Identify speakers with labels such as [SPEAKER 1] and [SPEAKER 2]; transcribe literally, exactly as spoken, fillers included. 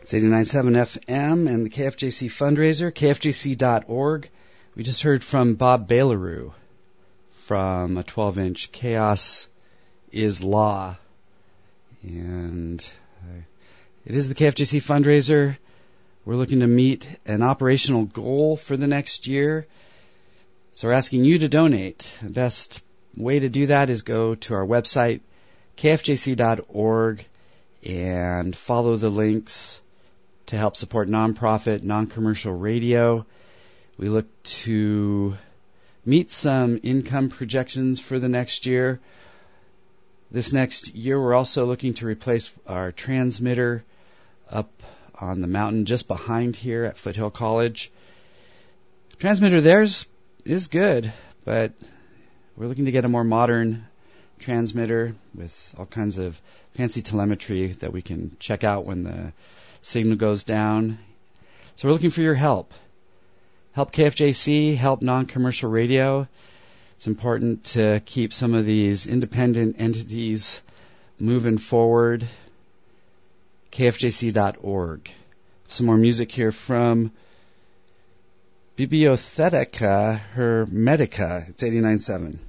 [SPEAKER 1] It's eighty-nine point seven F M and the K F J C fundraiser, K F J C dot org. We just heard from Bob Bailaroo from a twelve-inch Chaos is Law. And uh, it is the K F J C fundraiser. We're looking to meet an operational goal for the next year. So we're asking you to donate. The best way to do that is go to our website, K F J C dot org, and follow the links to help support nonprofit, non-commercial radio. We look to meet some income projections for the next year. This next year, we're also looking to replace our transmitter up on the mountain just behind here at Foothill College. The transmitter there is, is good, but we're looking to get a more modern transmitter with all kinds of fancy telemetry that we can check out when the signal goes down. So we're looking for your help. Help K F J C, help non-commercial radio. It's important to keep some of these independent entities moving forward. K F J C dot org. Some more music here from Bibliotheca Hermetica. It's eighty-nine point seven.